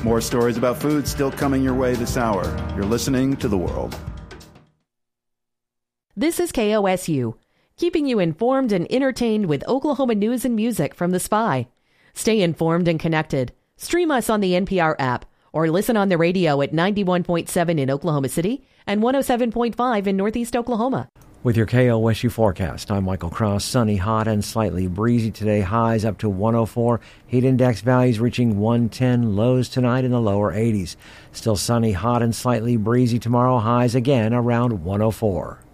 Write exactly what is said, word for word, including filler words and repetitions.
More stories about food still coming your way this hour. You're listening to The World. This is K O S U, keeping you informed and entertained with Oklahoma news and music from The Spy. Stay informed and connected. Stream us on the N P R app or listen on the radio at ninety-one point seven in Oklahoma City and one oh seven point five in Northeast Oklahoma. With your K O S U forecast, I'm Michael Cross. Sunny, hot, and slightly breezy today. Highs up to one oh four. Heat index values reaching one ten. Lows tonight in the lower eighties. Still sunny, hot, and slightly breezy tomorrow. Highs again around one oh four.